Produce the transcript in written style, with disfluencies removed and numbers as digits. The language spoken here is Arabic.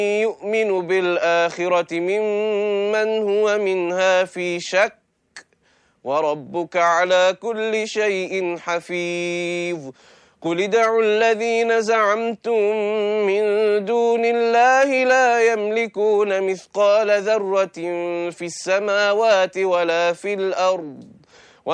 يؤمن بالآخرة ممن هو منها في شك وربك على كل شيء حفيظ قل ادعوا الذين زعمتم من دون الله لا يملكون مثقال ذرة في السماوات ولا في الأرض